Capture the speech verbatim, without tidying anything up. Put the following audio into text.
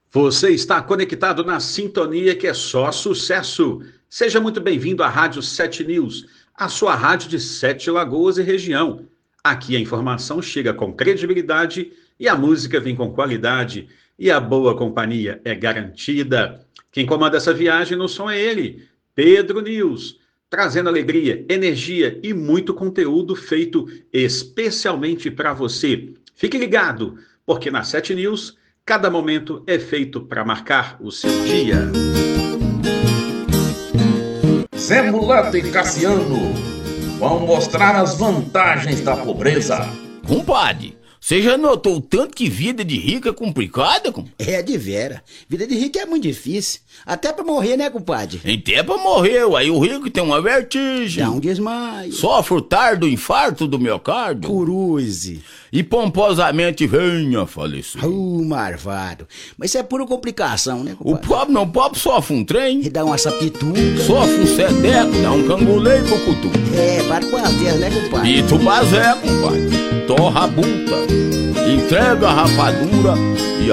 Você está conectado na sintonia que é só sucesso. Seja muito bem-vindo à Rádio Sete News, a sua rádio de Sete Lagoas e região. Aqui a informação chega com credibilidade e a música vem com qualidade e a boa companhia é garantida. Quem comanda essa viagem no som é ele, Pedro News, trazendo alegria, energia e muito conteúdo feito especialmente para você. Fique ligado, porque na Sete News cada momento é feito para marcar o seu dia. Zé Mulato e Cassiano vão mostrar as vantagens da pobreza. Compadre, você já notou o tanto que vida de rico é complicada, compadre? É de vera. Vida de rico é muito difícil. Até pra morrer, né, compadre? Até pra morrer, aí o rico tem uma vertigem. Dá um desmaio. Sofre o tardo infarto do miocárdio. Curuze. E pomposamente venha falecer. Uh, marvado. Mas isso é pura complicação, né, O compadre? pobre não, o pobre sofre um trem. E dá uma sapituca. Sofre um sedeco, dá um canguleiro pro cutu. É, para com as dez, né, compadre? E tubazé, compadre. Torra a bunta. Entrega a rapadura.